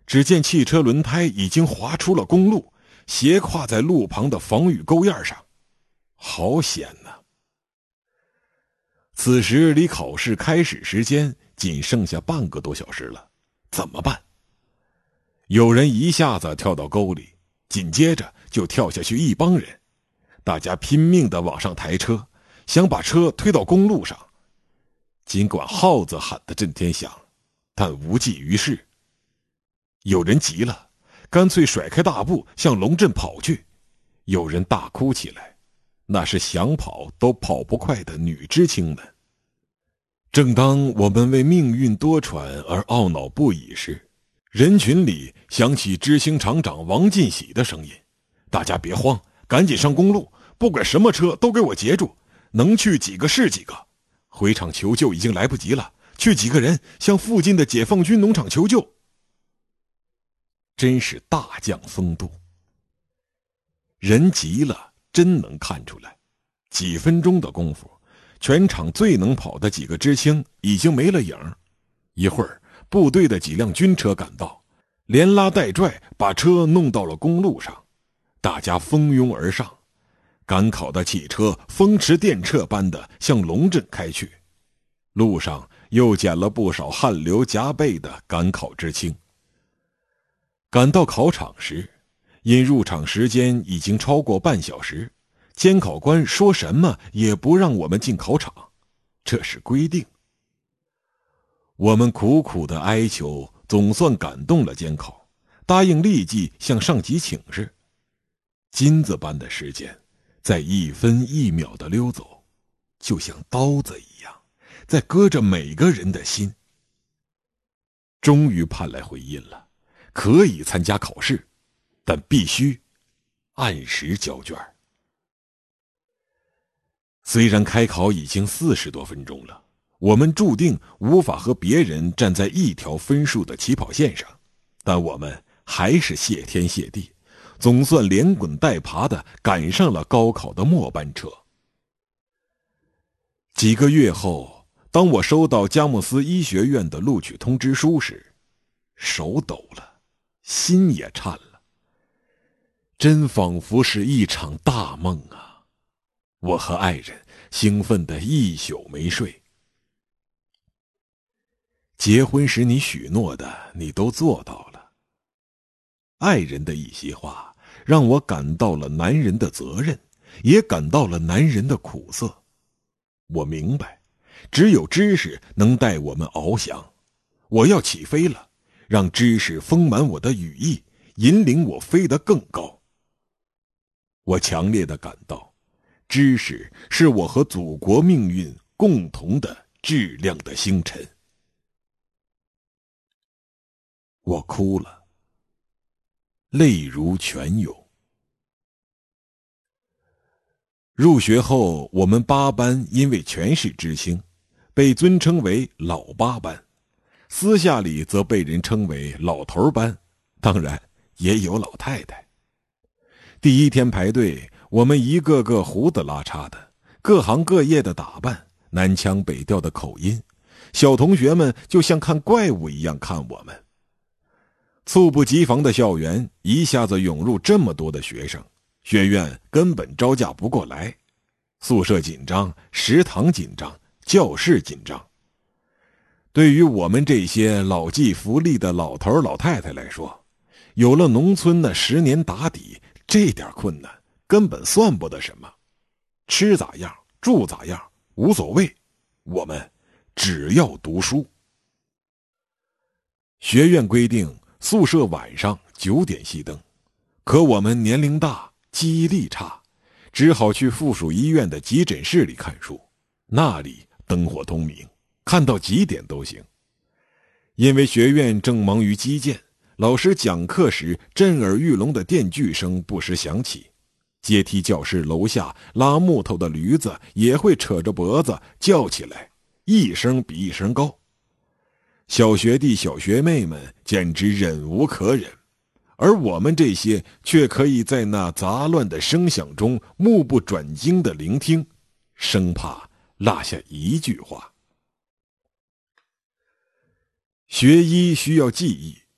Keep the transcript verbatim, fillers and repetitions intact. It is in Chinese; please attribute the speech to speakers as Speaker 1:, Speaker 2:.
Speaker 1: 只见汽车轮胎已经滑出了公路，斜跨在路旁的防雨沟沿上。好险呐！此时离考试开始时间仅剩下半个多小时了，怎么办？有人一下子跳到沟里，紧接着就跳下去一帮人，大家拼命地往上抬车，想把车推到公路上。尽管号子喊得震天响，但无济于事。有人急了，干脆甩开大步向龙镇跑去，有人大哭起来，那是想跑都跑不快的女知青们。正当我们为命运多舛而懊恼不已时，人群里响起知青厂长王进喜的声音：大家别慌，赶紧上公路，不管什么车都给我截住，能去几个是几个。回厂求救已经来不及了，去几个人向附近的解放军农场求救。真是大将风度。人急了真能看出来，几分钟的功夫，全场最能跑的几个知青已经没了影。一会儿部队的几辆军车赶到，连拉带拽把车弄到了公路上，大家蜂拥而上，赶考的汽车风驰电掣般的向龙镇开去，路上又捡了不少汗流浃背的赶考知青。赶到考场时，因入场时间已经超过半小时，监考官说什么也不让我们进考场，这是规定。我们苦苦的哀求，总算感动了监考，答应立即向上级请示。金子般的时间在一分一秒的溜走，就像刀子一样，在割着每个人的心。终于盼来回音了，可以参加考试，但必须按时交卷。虽然开考已经四十多分钟了，我们注定无法和别人站在一条分数的起跑线上，但我们还是谢天谢地，总算连滚带爬地赶上了高考的末班车。几个月后，当我收到佳木斯医学院的录取通知书时，手抖了，心也颤了，真仿佛是一场大梦啊！我和爱人兴奋得一宿没睡。结婚时你许诺的，你都做到了。爱人的一席话，让我感到了男人的责任，也感到了男人的苦涩。我明白，只有知识能带我们翱翔。我要起飞了，让知识丰满我的羽翼，引领我飞得更高。我强烈地感到，知识是我和祖国命运共同的质量的星辰。我哭了，泪如泉涌。入学后，我们八班因为全是知青，被尊称为老八班，私下里则被人称为老头班，当然也有老太太。第一天排队，我们一个个胡子拉碴的，各行各业的打扮，南腔北调的口音，小同学们就像看怪物一样看我们。猝不及防的校园一下子涌入这么多的学生，学院根本招架不过来，宿舍紧张，食堂紧张，教室紧张。对于我们这些老骥伏枥的老头老太太来说，有了农村那十年打底，这点困难根本算不得什么。吃咋样，住咋样，无所谓，我们只要读书。学院规定宿舍晚上九点熄灯，可我们年龄大，记忆力差，只好去附属医院的急诊室里看书，那里灯火通明，看到几点都行。因为学院正忙于基建，老师讲课时震耳欲聋的电锯声不时响起，阶梯教室楼下拉木头的驴子也会扯着脖子叫起来，一声比一声高。小学弟小学妹们简直忍无可忍，而我们这些却可以在那杂乱的声响中目不转睛地聆听，生怕落下一句话。学医需要记忆，